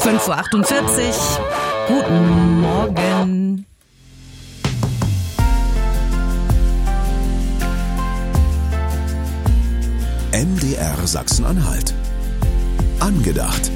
5:48 Uhr. Guten Morgen. MDR Sachsen-Anhalt. Angedacht.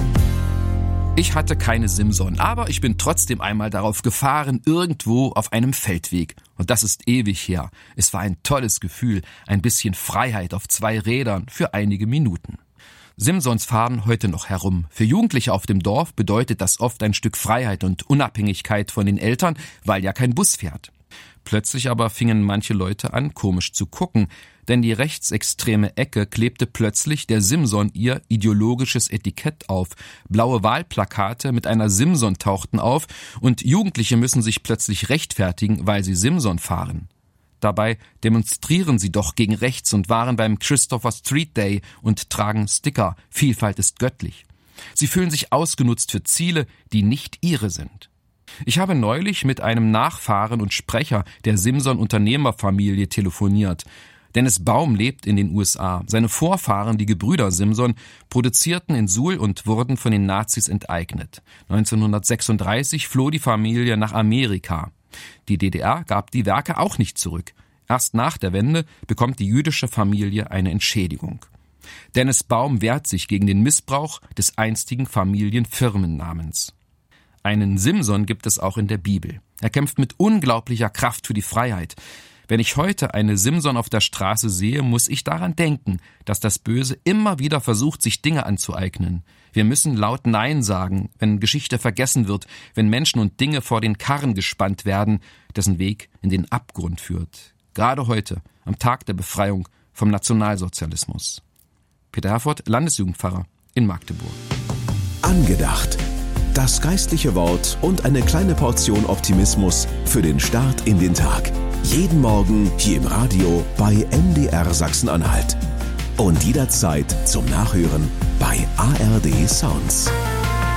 Ich hatte keine Simson, aber ich bin trotzdem einmal darauf gefahren, irgendwo auf einem Feldweg. Und das ist ewig her. Es war ein tolles Gefühl, ein bisschen Freiheit auf 2 Rädern für einige Minuten. Simsons fahren heute noch herum. Für Jugendliche auf dem Dorf bedeutet das oft ein Stück Freiheit und Unabhängigkeit von den Eltern, weil ja kein Bus fährt. Plötzlich aber fingen manche Leute an, komisch zu gucken, denn die rechtsextreme Ecke klebte plötzlich der Simson ihr ideologisches Etikett auf. Blaue Wahlplakate mit einer Simson tauchten auf und Jugendliche müssen sich plötzlich rechtfertigen, weil sie Simson fahren. Dabei demonstrieren sie doch gegen rechts und waren beim Christopher Street Day und tragen Sticker. Vielfalt ist göttlich. Sie fühlen sich ausgenutzt für Ziele, die nicht ihre sind. Ich habe neulich mit einem Nachfahren und Sprecher der Simson-Unternehmerfamilie telefoniert. Dennis Baum lebt in den USA. Seine Vorfahren, die Gebrüder Simson, produzierten in Suhl und wurden von den Nazis enteignet. 1936 floh die Familie nach Amerika. Die DDR gab die Werke auch nicht zurück. Erst nach der Wende bekommt die jüdische Familie eine Entschädigung. Dennis Baum wehrt sich gegen den Missbrauch des einstigen Familienfirmennamens. Einen Simson gibt es auch in der Bibel. Er kämpft mit unglaublicher Kraft für die Freiheit. Wenn ich heute eine Simson auf der Straße sehe, muss ich daran denken, dass das Böse immer wieder versucht, sich Dinge anzueignen. Wir müssen laut Nein sagen, wenn Geschichte vergessen wird, wenn Menschen und Dinge vor den Karren gespannt werden, dessen Weg in den Abgrund führt. Gerade heute, am Tag der Befreiung vom Nationalsozialismus. Peter Herford, Landesjugendpfarrer in Magdeburg. Angedacht. Das geistliche Wort und eine kleine Portion Optimismus für den Start in den Tag. Jeden Morgen hier im Radio bei MDR Sachsen-Anhalt. Und jederzeit zum Nachhören bei ARD Sounds.